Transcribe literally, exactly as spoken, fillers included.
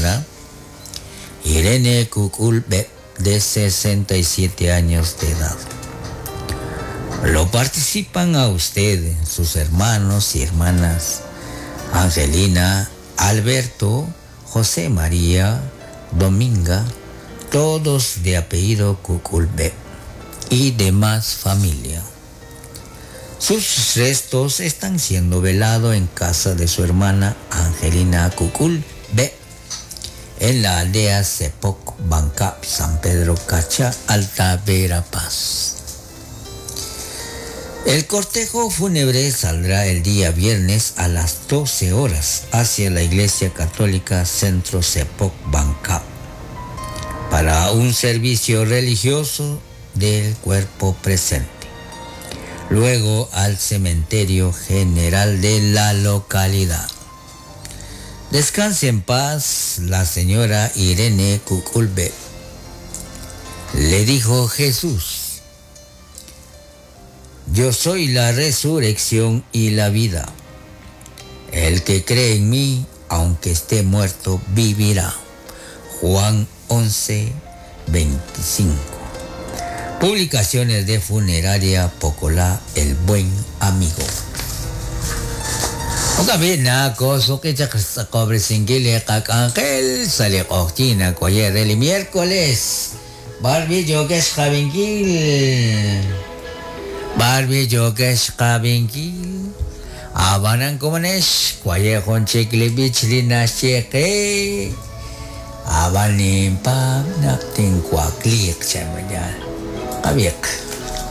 señora Irene Kukulbe, de sesenta y siete años de edad. Lo participan a usted, sus hermanos y hermanas Angelina, Alberto, José María, Dominga, todos de apellido Kukulbe, y demás familia. Sus restos están siendo velados en casa de su hermana Angelina Kukulbe, en la aldea Sepoc Banca, San Pedro Cacha, Alta Verapaz. El cortejo fúnebre saldrá el día viernes a las doce horas hacia la Iglesia Católica Centro Sepoc Banca para un servicio religioso del cuerpo presente. Luego al cementerio general de la localidad. Descanse en paz la señora Irene Kukulbe, le dijo Jesús. Yo soy la resurrección y la vida. El que cree en mí, aunque esté muerto, vivirá. Juan once, veinticinco. Publicaciones de Funeraria Pocolá, el buen amigo. Oka bina ko so que ya se cobre sin que le cacanquel sale cortina coyer el miércoles. Barbie yo que es javingil. Barbie yo que es javingil. Abanan komanesh coyer con chicle bichlina cheque. Abanim pa napting kwa klik chamanya. Abiek.